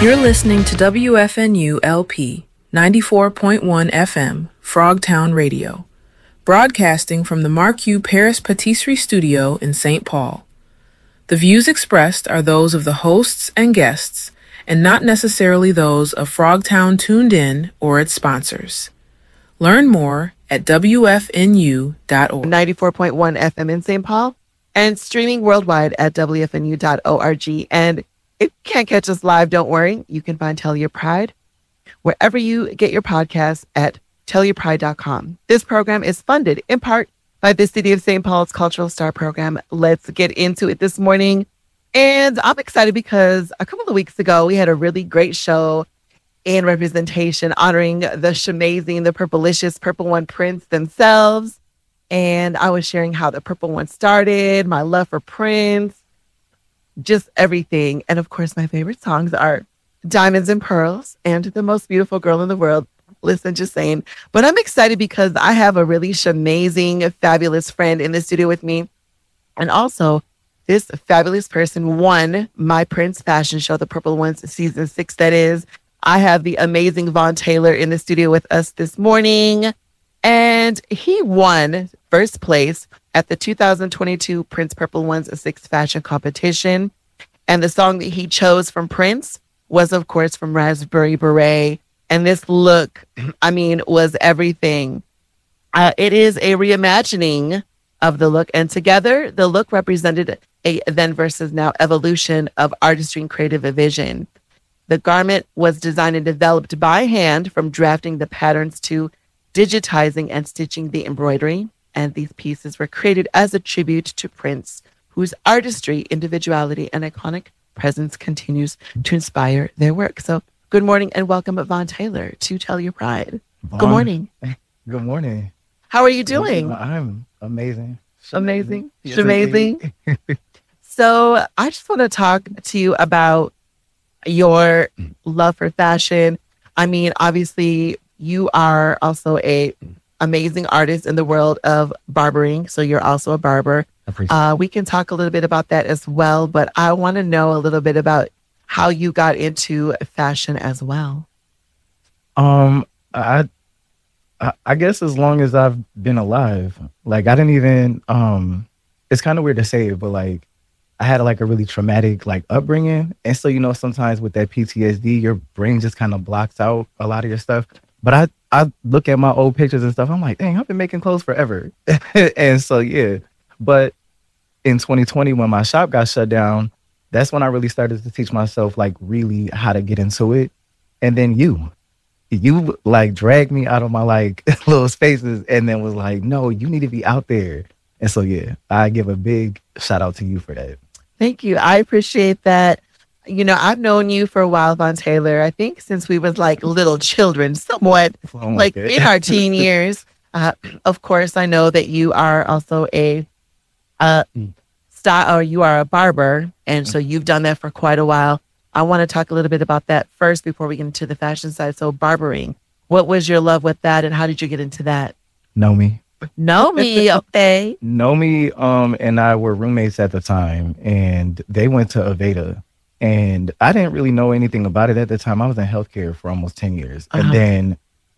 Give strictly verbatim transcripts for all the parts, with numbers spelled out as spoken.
You're listening to W F N U L P ninety-four point one F M, Frogtown Radio, broadcasting from the Marquis Paris Patisserie Studio in Saint Paul. The views expressed are those of the hosts and guests, and not necessarily those of Frogtown Tuned In or its sponsors. Learn more at W F N U dot org. ninety-four point one F M in Saint Paul and streaming worldwide at W F N U dot org. And if you can't catch us live, don't worry. You can find Tell Your Pride wherever you get your podcasts at tell your pride dot com. This program is funded in part by the City of Saint Paul's Cultural Star Program. Let's get into it this morning. And I'm excited because a couple of weeks ago, we had a really great show in representation honoring the Shamazing, the Purplicious Purple One Prince themselves. And I was sharing how the Purple One started, my love for Prince, just everything. And of course, my favorite songs are Diamonds and Pearls and The Most Beautiful Girl in the World. Listen, just saying. But I'm excited because I have a really amazing, fabulous friend in the studio with me. And also, this fabulous person won my Prince fashion show, the Purple Ones season six, that is. I have the amazing Vaughn Taylor in the studio with us this morning. And he won first place at the two thousand twenty-two Prince Purple Ones six fashion competition. And the song that he chose from Prince was, of course, from Raspberry Beret. And this look, I mean, was everything. Uh, it is a reimagining of the look. And together, the look represented a then versus now evolution of artistry and creative vision. The garment was designed and developed by hand, from drafting the patterns to digitizing and stitching the embroidery. And these pieces were created as a tribute to Prince, whose artistry, individuality, and iconic presence continues to inspire their work. So good morning and welcome, Vaughn Taylor, to Tell Your Pride. Vaughn, good morning. Good morning. How are you doing? I'm amazing. Amazing. Yes, amazing. So I just want to talk to you about your love for fashion. I mean, obviously, you are also a amazing artist in the world of barbering. So you're also a barber. Uh, we can talk a little bit about that as well. But I want to know a little bit about how you got into fashion as well. Um, I, I, I guess as long as I've been alive, like I didn't even. Um, it's kind of weird to say it, but like I had like a really traumatic like upbringing, and so you know sometimes with that P T S D, your brain just kind of blocks out a lot of your stuff. But I, I look at my old pictures and stuff. I'm like, dang, I've been making clothes forever, and so yeah. But in twenty twenty, when my shop got shut down, that's when I really started to teach myself like really how to get into it. And then you, you like dragged me out of my like little spaces, and then was like, no, you need to be out there. And so yeah, I give a big shout out to you for that. Thank you. I appreciate that. You know, I've known you for a while, Vaughn Taylor. I think since we was like little children, somewhat Oh, like okay. in our teen years. Uh, of course, I know that you are also a uh, style, or you are a barber, and so you've done that for quite a while. I want to talk a little bit about that first before we get into the fashion side. So, barbering. What was your love with that, and how did you get into that? Know me. Know me, okay. Nomi um and I were roommates at the time, and they went to Aveda, and I didn't really know anything about it at the time. I was in healthcare for almost ten years. Uh-huh. And then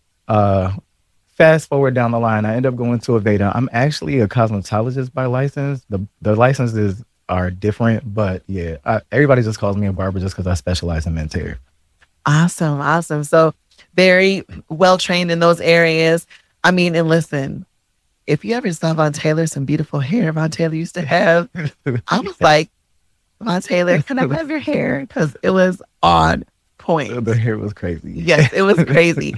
uh fast forward down the line, I end up going to Aveda. I'm actually a cosmetologist by license. The the licenses are different, but yeah, I, everybody just calls me a barber just because I specialize in men's hair. Awesome, awesome. So very well trained in those areas. I mean, and listen, if you ever saw Vaughn Taylor, some beautiful hair Vaughn Taylor used to have, I was like, Vaughn Taylor, can I have your hair? Because it was on point. The hair was crazy. Yes, it was crazy.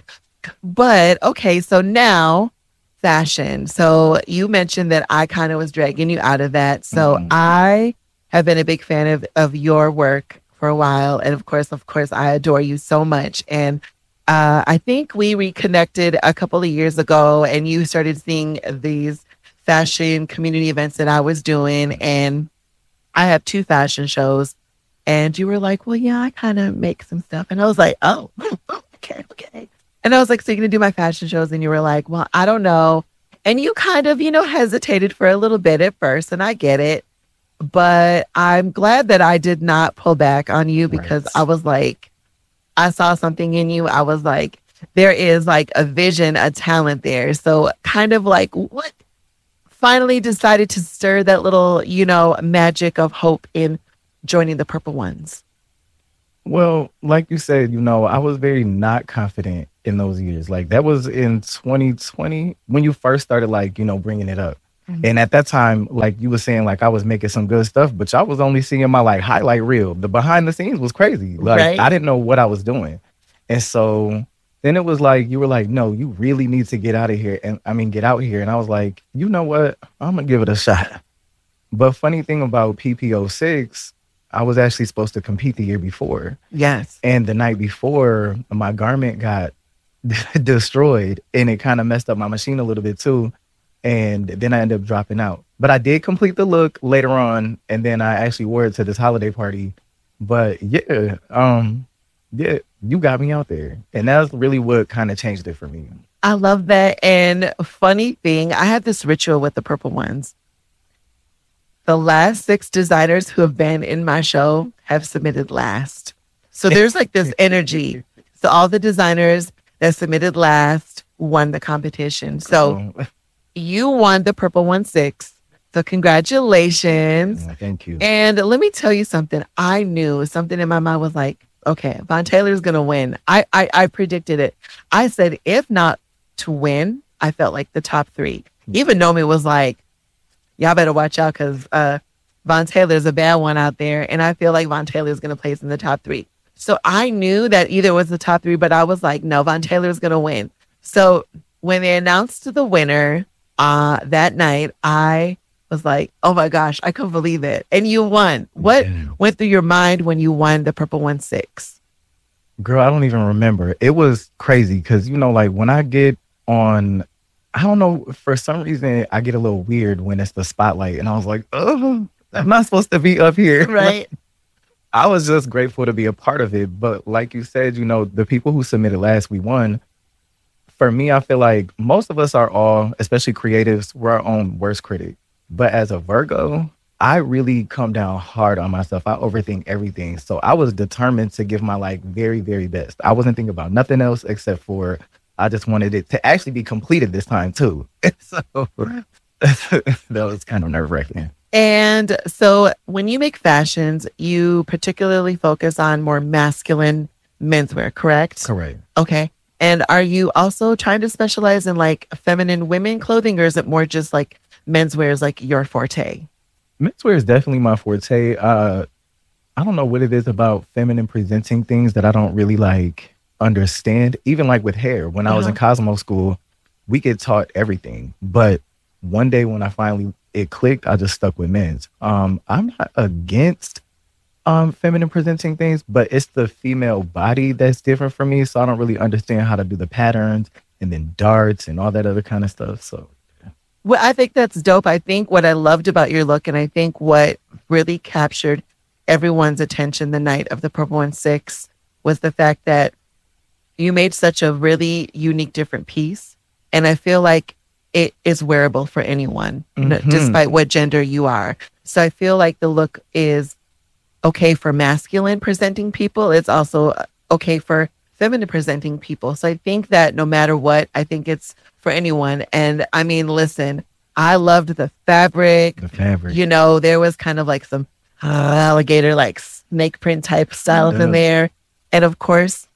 But okay, so now fashion. So you mentioned that I kind of was dragging you out of that. So Mhm. I have been a big fan of, of your work for a while. And of course, of course, I adore you so much. And uh, I think we reconnected a couple of years ago, and you started seeing these fashion community events that I was doing. And I have two fashion shows. And you were like, well, yeah, I kind of make some stuff. And I was like, oh, okay, okay. And I was like, so you're going to do my fashion shows? And you were like, well, I don't know. And you kind of, you know, hesitated for a little bit at first, and I get it. But I'm glad that I did not pull back on you, because Right. I was like, I saw something in you. I was like, there is like a vision, a talent there. So kind of like what finally decided to stir that little, you know, magic of hope in joining the Purple Ones? Well, like you said, you know, I was very not confident in those years. Like that was in twenty twenty when you first started, like, you know, bringing it up. Mm-hmm. And at that time, like you were saying, like I was making some good stuff, but y'all was only seeing my like highlight reel. The behind the scenes was crazy. Like right. I didn't know what I was doing. And so then it was like, you were like, no, you really need to get out of here. And I mean, get out here. And I was like, you know what? I'm going to give it a shot. But funny thing about P P oh six, I was actually supposed to compete the year before. Yes. And the night before, my garment got destroyed and it kind of messed up my machine a little bit too. And then I ended up dropping out. But I did complete the look later on. And then I actually wore it to this holiday party. But yeah, um, yeah, you got me out there. And that's really what kind of changed it for me. I love that. And funny thing, I had this ritual with the Purple Ones. The last six designers who have been in my show have submitted last. So there's like this energy. So all the designers that submitted last won the competition. So oh. you won the Purple One Six. So congratulations. Yeah, thank you. And let me tell you something. I knew something in my mind was like, okay, Von Taylor's going to win. I, I I predicted it. I said, if not to win, I felt like the top three. Even Nomi was like, y'all better watch out because uh, Von Taylor's a bad one out there. And I feel like Von Taylor's going to place in the top three. So I knew that either was the top three, but I was like, no, Von Taylor's going to win. So when they announced the winner uh, that night, I was like, oh my gosh, I couldn't believe it. And you won. What yeah. went through your mind when you won the Purple One Six? Girl, I don't even remember. It was crazy because, you know, like when I get on, I don't know, for some reason, I get a little weird when it's the spotlight. And I was like, oh, I'm not supposed to be up here. Right. I was just grateful to be a part of it. But like you said, you know, the people who submitted last, we won. For me, I feel like most of us are all, especially creatives, we're our own worst critic. But as a Virgo, I really come down hard on myself. I overthink everything. So I was determined to give my like very, very best. I wasn't thinking about nothing else except for I just wanted it to actually be completed this time too. So that was kind of nerve wracking. And so when you make fashions, you particularly focus on more masculine menswear, correct? Correct. Okay. And are you also trying to specialize in like feminine women clothing, or is it more just like menswear is like your forte? Menswear is definitely my forte. Uh, I don't know what it is about feminine presenting things that I don't really like understand. Even like with hair, when uh-huh. I was in Cosmo school, we get taught everything. But one day when I finally, it clicked, I just stuck with men's. Um, I'm not against um, feminine presenting things, but it's the female body that's different for me. So I don't really understand how to do the patterns and then darts and all that other kind of stuff. So well, I think that's dope. I think what I loved about your look, and I think what really captured everyone's attention the night of the Purple One Six was the fact that you made such a really unique, different piece. And I feel like it is wearable for anyone, mm-hmm. despite what gender you are. So I feel like the look is okay for masculine presenting people. It's also okay for feminine presenting people. So I think that no matter what, I think it's for anyone. And I mean, listen, I loved the fabric. The fabric. You know, there was kind of like some uh, alligator, like snake print type styles yeah. in there. And of course,